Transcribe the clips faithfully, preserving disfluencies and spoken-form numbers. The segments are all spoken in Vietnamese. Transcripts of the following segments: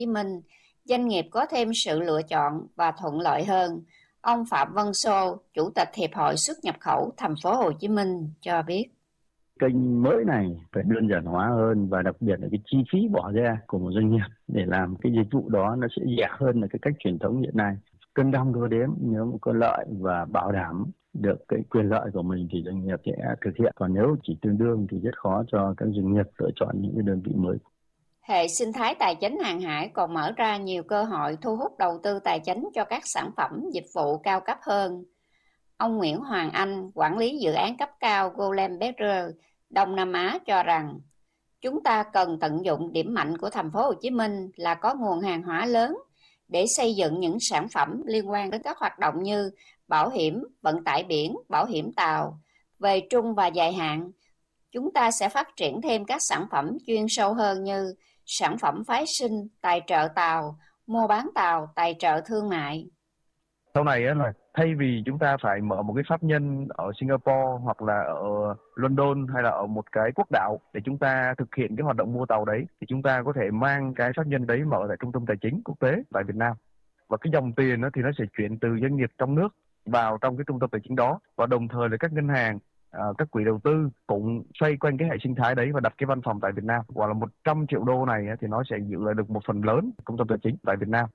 Chí Minh, doanh nghiệp có thêm sự lựa chọn và thuận lợi hơn. Ông Phạm Văn Sô, Chủ tịch Hiệp hội Xuất nhập khẩu Thành phố Hồ Chí Minh cho biết. Kênh mới này phải đơn giản hóa hơn và đặc biệt là cái chi phí bỏ ra của một doanh nghiệp để làm cái dịch vụ đó nó sẽ rẻ hơn là cái cách truyền thống hiện nay. Cân đong đo đếm, nếu mà có lợi và bảo đảm được cái quyền lợi của mình thì doanh nghiệp sẽ thực hiện. Còn nếu chỉ tương đương thì rất khó cho các doanh nghiệp lựa chọn những cái đơn vị mới. Hệ sinh thái tài chính hàng hải còn mở ra nhiều cơ hội thu hút đầu tư tài chính cho các sản phẩm, dịch vụ cao cấp hơn. Ông Nguyễn Hoàng Anh, quản lý dự án cấp cao Golden Better Đông Nam Á cho rằng, chúng ta cần tận dụng điểm mạnh của thành phố Hồ Chí Minh là có nguồn hàng hóa lớn để xây dựng những sản phẩm liên quan đến các hoạt động như bảo hiểm, vận tải biển, bảo hiểm tàu. Về trung và dài hạn, chúng ta sẽ phát triển thêm các sản phẩm chuyên sâu hơn như sản phẩm phái sinh, tài trợ tàu, mua bán tàu, tài trợ thương mại. Sau này là thay vì chúng ta phải mở một cái pháp nhân ở Singapore hoặc là ở London hay là ở một cái quốc đảo để chúng ta thực hiện cái hoạt động mua tàu đấy, thì chúng ta có thể mang cái pháp nhân đấy mở tại trung tâm tài chính quốc tế tại Việt Nam. Và cái dòng tiền đó thì nó sẽ chuyển từ doanh nghiệp trong nước vào trong cái trung tâm tài chính đó, và đồng thời là các ngân hàng, các quỹ đầu tư cũng xoay quanh cái hệ sinh thái đấy và đặt cái văn phòng tại Việt Nam. Hoặc là một trăm triệu đô này thì nó sẽ giữ lại được một phần lớn trung tâm tài chính tại Việt Nam.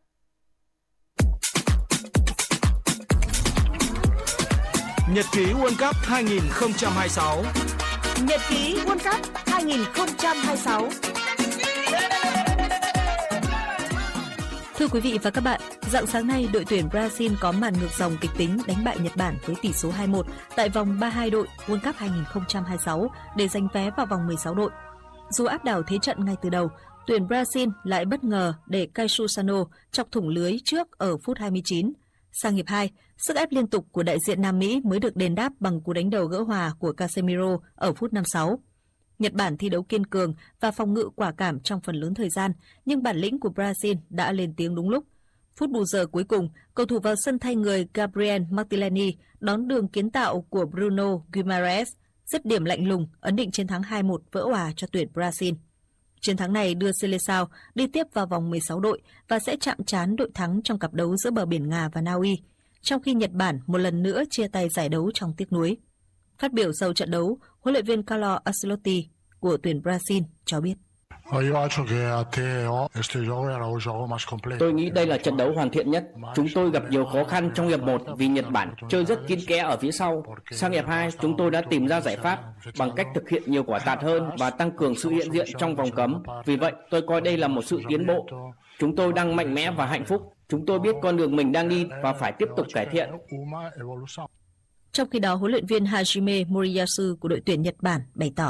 Nhật ký World Cup hai không hai sáu. Nhật ký World Cup hai không hai sáu. Thưa quý vị và các bạn, rạng sáng nay đội tuyển Brazil có màn ngược dòng kịch tính đánh bại Nhật Bản với tỷ số hai một tại vòng ba mươi hai đội World Cup hai không hai sáu để giành vé vào vòng mười sáu đội. Dù áp đảo thế trận ngay từ đầu, tuyển Brazil lại bất ngờ để Caixusano chọc thủng lưới trước ở phút hai mươi chín. Sang hiệp hai, sức ép liên tục của đại diện Nam Mỹ mới được đền đáp bằng cú đánh đầu gỡ hòa của Casemiro ở phút năm mươi sáu. Nhật Bản thi đấu kiên cường và phòng ngự quả cảm trong phần lớn thời gian, nhưng bản lĩnh của Brazil đã lên tiếng đúng lúc. Phút bù giờ cuối cùng, cầu thủ vào sân thay người Gabriel Martinelli đón đường kiến tạo của Bruno Guimaraes, dứt điểm lạnh lùng, ấn định chiến thắng hai một vỡ òa cho tuyển Brazil. Chiến thắng này đưa Seleção đi tiếp vào vòng mười sáu đội và sẽ chạm trán đội thắng trong cặp đấu giữa bờ biển Nga và Na Uy, trong khi Nhật Bản một lần nữa chia tay giải đấu trong tiếc nuối. Phát biểu sau trận đấu, huấn luyện viên Carlo Ancelotti của tuyển Brazil cho biết. Tôi nghĩ đây là trận đấu hoàn thiện nhất. Chúng tôi gặp nhiều khó khăn trong hiệp một vì Nhật Bản chơi rất kín kẽ ở phía sau. Sang hiệp hai, chúng tôi đã tìm ra giải pháp bằng cách thực hiện nhiều quả tạt hơn và tăng cường sự hiện diện trong vòng cấm. Vì vậy, tôi coi đây là một sự tiến bộ. Chúng tôi đang mạnh mẽ và hạnh phúc. Chúng tôi biết con đường mình đang đi và phải tiếp tục cải thiện. Trong khi đó, huấn luyện viên Hajime Moriyasu của đội tuyển Nhật Bản bày tỏ.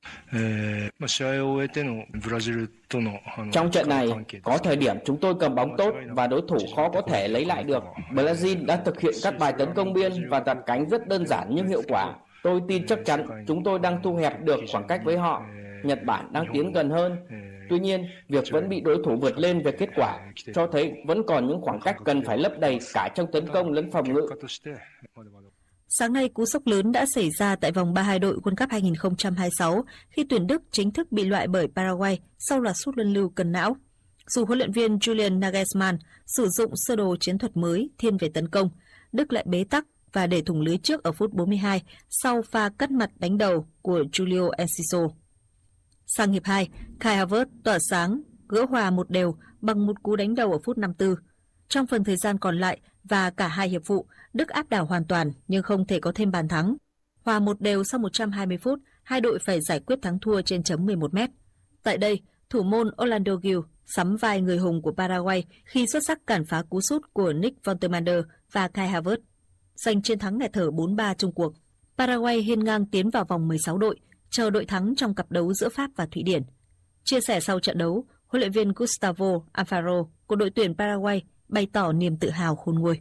Trong trận này, có thời điểm chúng tôi cầm bóng tốt và đối thủ khó có thể lấy lại được. Brazil đã thực hiện các bài tấn công biên và đặt cánh rất đơn giản nhưng hiệu quả. Tôi tin chắc chắn chúng tôi đang thu hẹp được khoảng cách với họ. Nhật Bản đang tiến gần hơn. Tuy nhiên, việc vẫn bị đối thủ vượt lên về kết quả cho thấy vẫn còn những khoảng cách cần phải lấp đầy cả trong tấn công lẫn phòng ngự. Sáng nay, cú sốc lớn đã xảy ra tại vòng ba mươi hai đội World Cup hai không hai sáu khi tuyển Đức chính thức bị loại bởi Paraguay sau loạt sút luân lưu cần não. Dù huấn luyện viên Julian Nagelsmann sử dụng sơ đồ chiến thuật mới thiên về tấn công, Đức lại bế tắc và để thủng lưới trước ở phút bốn mươi hai sau pha cắt mặt đánh đầu của Julio Enciso. Sang hiệp hai, Kai Havertz tỏa sáng, gỡ hòa một đều bằng một cú đánh đầu ở phút năm mươi tư. Trong phần thời gian còn lại và cả hai hiệp phụ, Đức áp đảo hoàn toàn nhưng không thể có thêm bàn thắng. Hòa một đều sau một trăm hai mươi phút, hai đội phải giải quyết thắng thua trên chấm mười một mét. Tại đây, thủ môn Orlando Gil sắm vai người hùng của Paraguay khi xuất sắc cản phá cú sút của Nick Vontermander và Kai Havertz, giành chiến thắng nghẹt thở bốn ba chung cuộc. Paraguay hiên ngang tiến vào vòng mười sáu đội, chờ đội thắng trong cặp đấu giữa Pháp và Thụy Điển. Chia sẻ sau trận đấu, huấn luyện viên Gustavo Alfaro của đội tuyển Paraguay bày tỏ niềm tự hào khôn nguôi.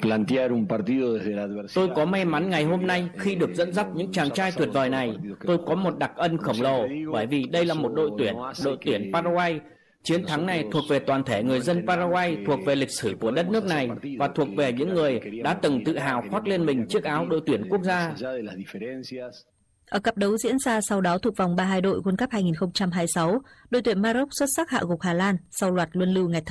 Tôi có may mắn ngày hôm nay khi được dẫn dắt những chàng trai tuyệt vời này. Tôi có một đặc ân khổng lồ bởi vì đây là một đội tuyển, đội tuyển Paraguay. Chiến thắng này thuộc về toàn thể người dân Paraguay, thuộc về lịch sử của đất nước này và thuộc về những người đã từng tự hào khoác lên mình chiếc áo đội tuyển quốc gia. Ở cặp đấu diễn ra sau đó thuộc vòng ba mươi hai đội World Cup hai không hai sáu, đội tuyển Maroc xuất sắc hạ gục Hà Lan sau loạt luân lưu nghẹt thở.